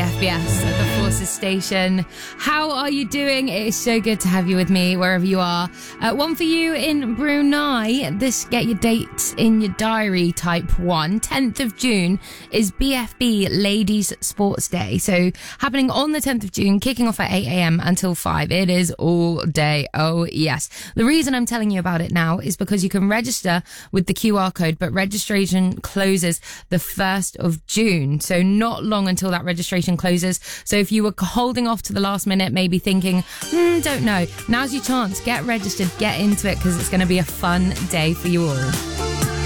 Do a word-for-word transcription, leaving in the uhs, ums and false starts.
F B S at the Forces Station. How are you doing? It is so good to have you with me wherever you are. Uh, one for you in Brunei. This get your dates in your diary type one. tenth of June is B F B Ladies Sports Day. So happening on the tenth of June, kicking off at eight a.m. until five. It is all day. Oh, yes. The reason I'm telling you about it now is because you can register with the Q R code, but registration closes the first of June. So not long until that registration closes. So if you were holding off to the last minute, maybe thinking, hmm, don't know, now's your chance. Get registered, get into it, because it's going to be a fun day for you all.